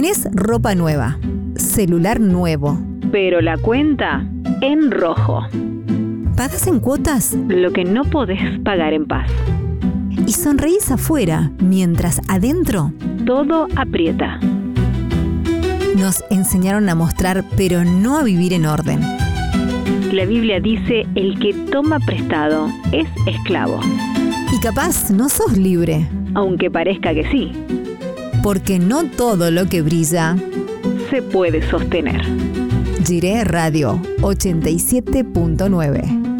Tenés ropa nueva, celular nuevo, pero la cuenta en rojo. ¿pagás en cuotas? Lo que no podés pagar en paz. Y sonreís afuera, mientras adentro Todo aprieta. nos enseñaron a mostrar, pero no a vivir en orden. La Biblia dice: el que toma prestado es esclavo. Y capaz no sos libre, Aunque parezca que sí, porque no todo lo que brilla. se puede sostener. Jiré Radio 87.9.